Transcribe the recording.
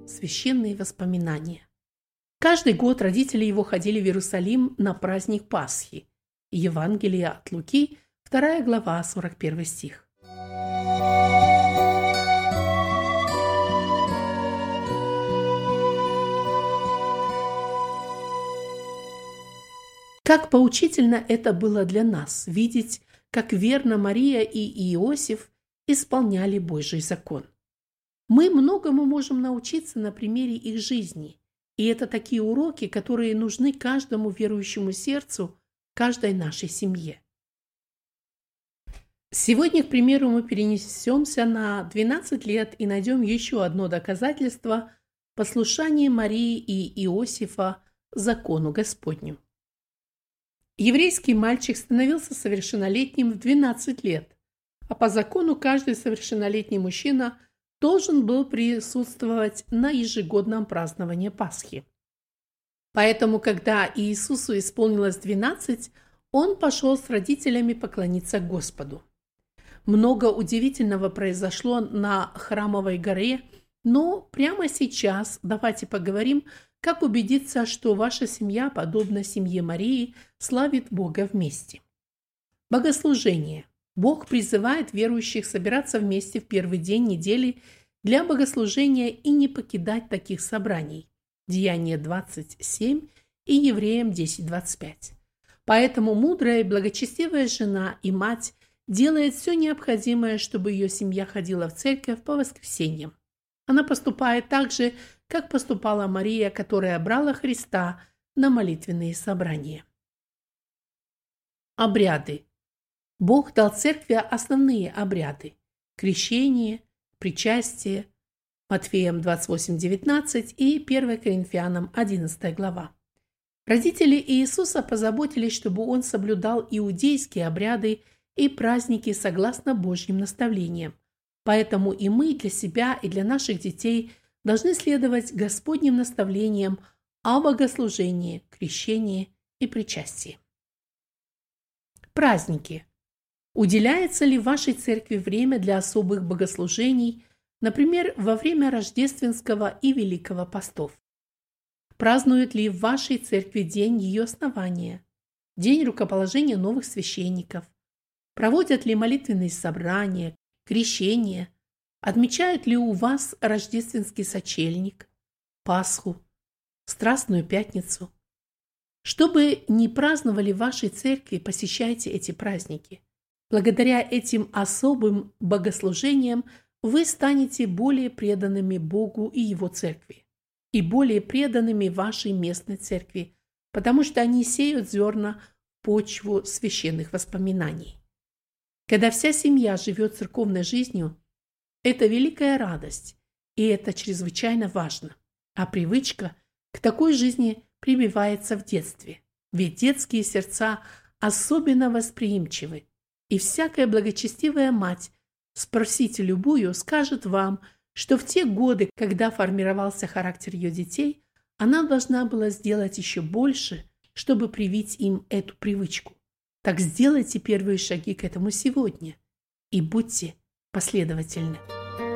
Священные воспоминания. Каждый год родители его ходили в Иерусалим на праздник Пасхи. Евангелие от Луки, 2 глава, 41 стих. Как поучительно это было для нас видеть, как верно Мария и Иосиф исполняли Божий закон. Мы многому можем научиться на примере их жизни, и это такие уроки, которые нужны каждому верующему сердцу, каждой нашей семье. Сегодня, к примеру, мы перенесемся на 12 лет и найдем еще одно доказательство послушания Марии и Иосифа закону Господню. Еврейский мальчик становился совершеннолетним в 12 лет, а по закону каждый совершеннолетний мужчина должен был присутствовать на ежегодном праздновании Пасхи. Поэтому, когда Иисусу исполнилось 12, он пошел с родителями поклониться Господу. Много удивительного произошло на Храмовой горе, но прямо сейчас давайте поговорим, как убедиться, что ваша семья, подобно семье Марии, славит Бога вместе. Богослужение. Бог призывает верующих собираться вместе в первый день недели для богослужения и не покидать таких собраний. Деяние 27 и Евреям 10:25. Поэтому мудрая и благочестивая жена и мать делает все необходимое, чтобы ее семья ходила в церковь по воскресеньям. Она поступает так же, как поступала Мария, которая брала Христа на молитвенные собрания. Обряды. Бог дал церкви основные обряды – крещение, причастие, Матфеям 28:19 и 1 Коринфянам 11 глава. Родители Иисуса позаботились, чтобы он соблюдал иудейские обряды и праздники согласно Божьим наставлениям. Поэтому и мы для себя и для наших детей должны следовать Господним наставлениям о богослужении, крещении и причастии. Праздники. Уделяется ли в вашей церкви время для особых богослужений, например, во время Рождественского и Великого постов? Празднуют ли в вашей церкви день ее основания, день рукоположения новых священников? Проводят ли молитвенные собрания, крещение? Отмечают ли у вас рождественский сочельник, Пасху, Страстную пятницу? Что бы ни праздновали в вашей церкви, посещайте эти праздники. Благодаря этим особым богослужениям вы станете более преданными Богу и Его церкви, и более преданными вашей местной церкви, потому что они сеют зерна в почву священных воспоминаний. Когда вся семья живет церковной жизнью, это великая радость, и это чрезвычайно важно. А привычка к такой жизни прививается в детстве, ведь детские сердца особенно восприимчивы, и всякая благочестивая мать, спросите любую, скажет вам, что в те годы, когда формировался характер ее детей, она должна была сделать еще больше, чтобы привить им эту привычку. Так сделайте первые шаги к этому сегодня и будьте последовательны.